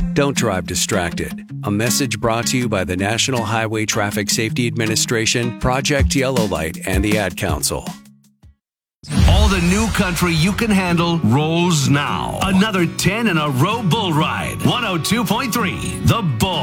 Don't drive distracted. A message brought to you by the National Highway Traffic Safety Administration, Project Yellow Light, and the Ad Council. All the new country you can handle rolls now. Another 10 in a row bull ride. 102.3 The Bull.